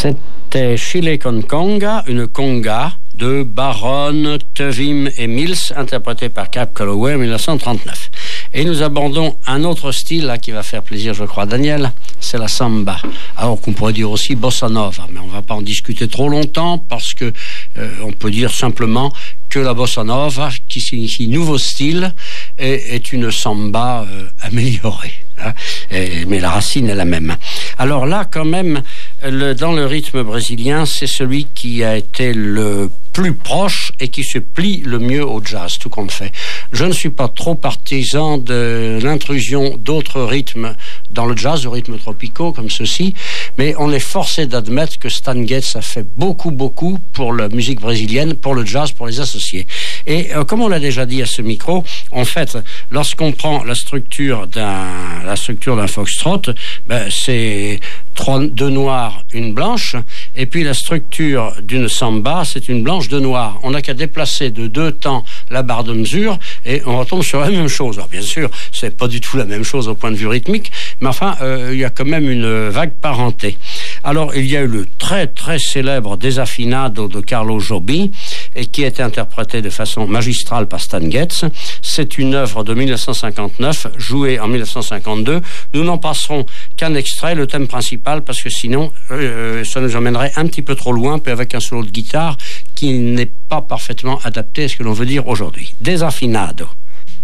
C'était Chile con Conga, une conga de Baron, Tevim et Mills, interprétée par Cab Calloway en 1939. Et nous abordons un autre style là, qui va faire plaisir, je crois, à Daniel, c'est la samba. Alors qu'on pourrait dire aussi bossa nova, mais on ne va pas en discuter trop longtemps parce que on peut dire simplement que la bossa nova, qui signifie nouveau style, est une samba améliorée. Hein, mais la racine est la même. Alors là, quand même, dans le rythme brésilien, c'est celui qui a été le plus proche et qui se plie le mieux au jazz, tout compte fait. Je ne suis pas trop partisan de l'intrusion d'autres rythmes dans le jazz, de rythmes tropicaux comme ceux-ci, mais on est forcé d'admettre que Stan Getz a fait beaucoup pour la musique brésilienne, pour le jazz, pour les associés. Et comme on l'a déjà dit à ce micro, en fait, lorsqu'on prend la structure d'un foxtrot, c'est deux noirs, une blanche, et puis la structure d'une samba, c'est une blanche, deux noirs. On n'a qu'à déplacer de 2 temps la barre de mesure et on retombe sur la même chose. Alors bien sûr, c'est pas du tout la même chose au point de vue rythmique, mais enfin, il y a quand même une vague parenté. Alors, il y a eu le très très célèbre Desafinado de Carlo Jobim, et qui a été interprété de façon magistrale par Stan Getz. C'est une œuvre de 1959, jouée en 1952. Nous n'en passerons qu'un extrait, le thème principal, parce que sinon, ça nous emmènerait un petit peu trop loin, puis avec un solo de guitare qui n'est pas parfaitement adapté à ce que l'on veut dire aujourd'hui. Desafinado.